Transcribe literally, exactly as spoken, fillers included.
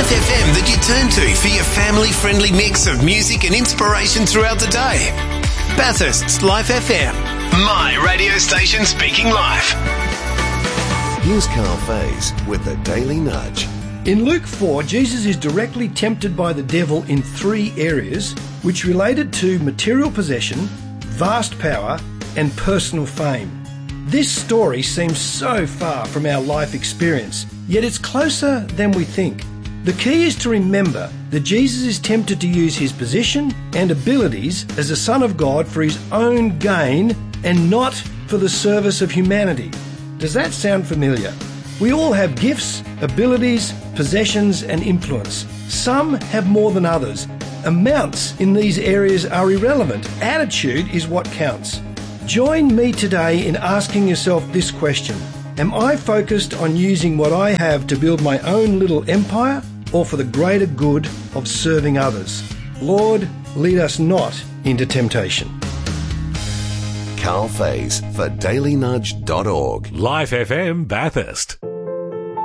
Life F M that you turn to for your family-friendly mix of music and inspiration throughout the day. Bathurst's Life F M. My radio station speaking life. Here's Carl Faze with the Daily Nudge. In Luke four, Jesus is directly tempted by the devil in three areas which related to material possession, vast power, and personal fame. This story seems so far from our life experience, yet it's closer than we think. The key is to remember that Jesus is tempted to use his position and abilities as a Son of God for his own gain and not for the service of humanity. Does that sound familiar? We all have gifts, abilities, possessions, and influence. Some have more than others. Amounts in these areas are irrelevant. Attitude is what counts. Join me today in asking yourself this question. Am I focused on using what I have to build my own little empire, or for the greater good of serving others? Lord, lead us not into temptation. Carl Faze for daily nudge dot org. Life F M Bathurst.